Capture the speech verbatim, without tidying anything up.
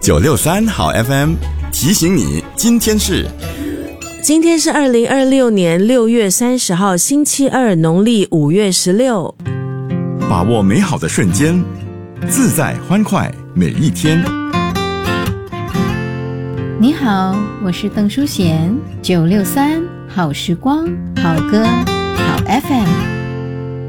九六三好 F M 提醒你，今天是今天是二零二六年六月三十号星期二，农历五月十六。 把握美好的瞬间，自在欢快每一天。 你好，我是邓淑贤，九六三好时光，好歌，好 F M。